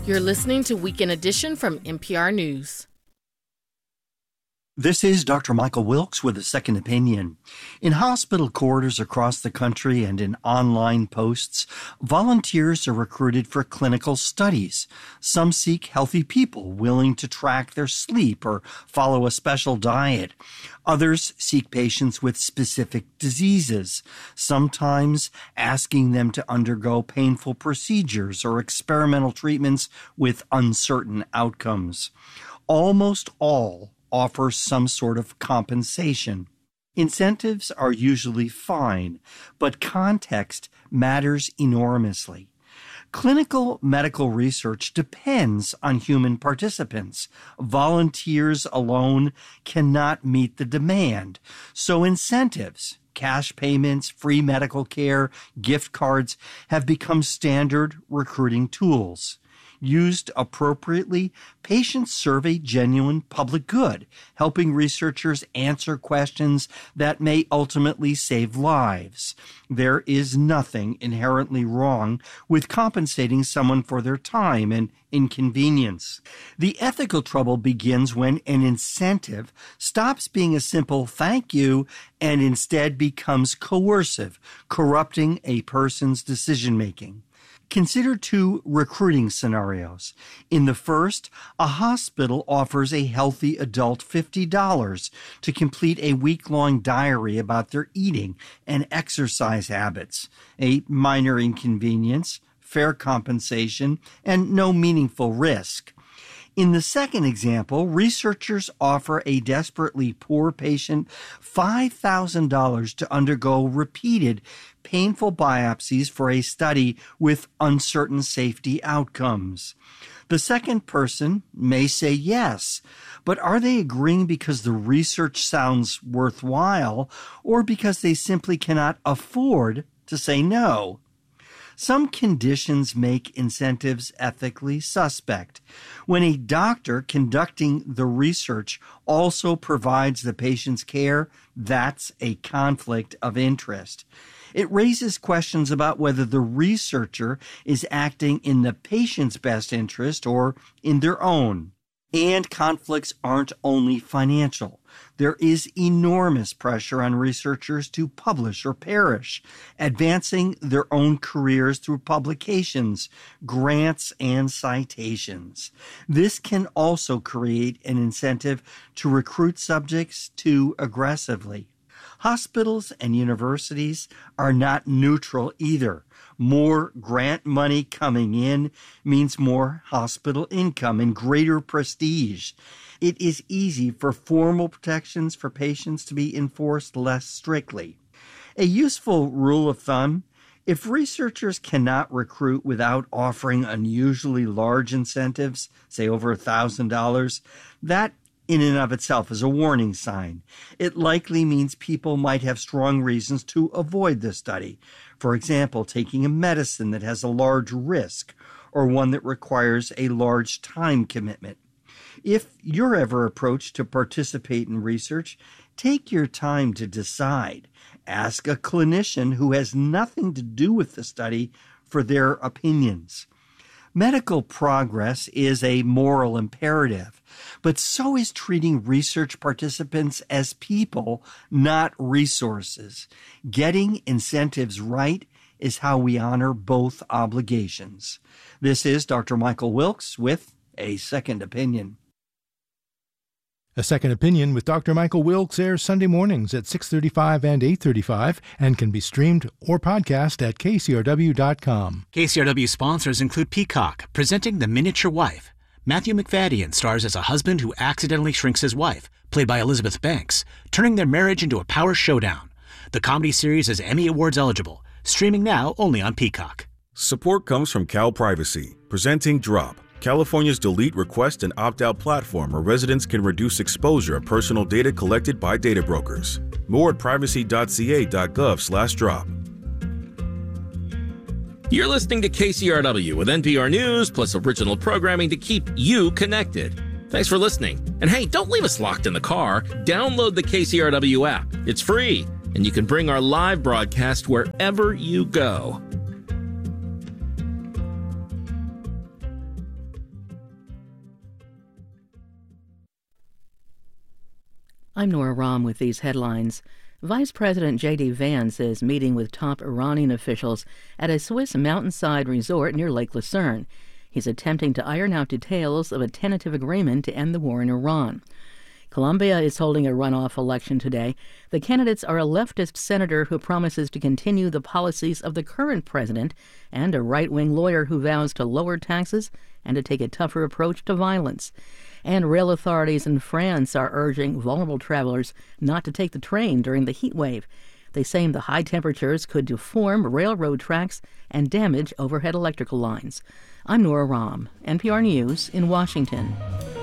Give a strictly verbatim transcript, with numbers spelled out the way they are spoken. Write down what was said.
You're listening to Weekend Edition from N P R News. This is Doctor Michael Wilkes with a second opinion. In hospital corridors across the country and in online posts, volunteers are recruited for clinical studies. Some seek healthy people willing to track their sleep or follow a special diet. Others seek patients with specific diseases, sometimes asking them to undergo painful procedures or experimental treatments with uncertain outcomes. Almost all offer some sort of compensation. Incentives are usually fine, but context matters enormously. Clinical medical research depends on human participants. Volunteers alone cannot meet the demand, so incentives, cash payments, free medical care, gift cards have become standard recruiting tools. Used appropriately, patients serve a genuine public good, helping researchers answer questions that may ultimately save lives. There is nothing inherently wrong with compensating someone for their time and inconvenience. The ethical trouble begins when an incentive stops being a simple thank you and instead becomes coercive, corrupting a person's decision-making. Consider two recruiting scenarios. In the first, a hospital offers a healthy adult fifty dollars to complete a week-long diary about their eating and exercise habits, a minor inconvenience, fair compensation, and no meaningful risk. In the second example, researchers offer a desperately poor patient five thousand dollars to undergo repeated painful biopsies for a study with uncertain safety outcomes. The second person may say yes, but are they agreeing because the research sounds worthwhile or because they simply cannot afford to say no? Some conditions make incentives ethically suspect. When a doctor conducting the research also provides the patient's care, that's a conflict of interest. It raises questions about whether the researcher is acting in the patient's best interest or in their own. And conflicts aren't only financial. There is enormous pressure on researchers to publish or perish, advancing their own careers through publications, grants, and citations. This can also create an incentive to recruit subjects too aggressively. Hospitals and universities are not neutral either. More grant money coming in means more hospital income and greater prestige. It is easy for formal protections for patients to be enforced less strictly. A useful rule of thumb: if researchers cannot recruit without offering unusually large incentives, say over one thousand dollars, that in and of itself is a warning sign. It likely means people might have strong reasons to avoid the study. For example, taking a medicine that has a large risk or one that requires a large time commitment. If you're ever approached to participate in research, take your time to decide. Ask a clinician who has nothing to do with the study for their opinions. Medical progress is a moral imperative, but so is treating research participants as people, not resources. Getting incentives right is how we honor both obligations. This is Doctor Michael Wilkes with A Second Opinion. A Second Opinion with Doctor Michael Wilkes airs Sunday mornings at six thirty-five and eight thirty-five and can be streamed or podcast at K C R W dot com. K C R W sponsors include Peacock, presenting The Miniature Wife. Matthew McFadden stars as a husband who accidentally shrinks his wife, played by Elizabeth Banks, turning their marriage into a power showdown. The comedy series is Emmy Awards eligible, streaming now only on Peacock. Support comes from Cal Privacy, presenting Drop, California's delete, request, and opt-out platform where residents can reduce exposure of personal data collected by data brokers. More at privacy dot c a dot gov slash drop. You're listening to K C R W with N P R News, plus original programming to keep you connected. Thanks for listening. And hey, don't leave us locked in the car. Download the K C R W app. It's free, and you can bring our live broadcast wherever you go. I'm Nora Rahm with these headlines. Vice President J D Vance is meeting with top Iranian officials at a Swiss mountainside resort near Lake Lucerne. He's attempting to iron out details of a tentative agreement to end the war in Iran. Colombia is holding a runoff election today. The candidates are a leftist senator who promises to continue the policies of the current president and a right-wing lawyer who vows to lower taxes and to take a tougher approach to violence. And rail authorities in France are urging vulnerable travelers not to take the train during the heat wave. They say the high temperatures could deform railroad tracks and damage overhead electrical lines. I'm Nora Rahm, N P R News in Washington.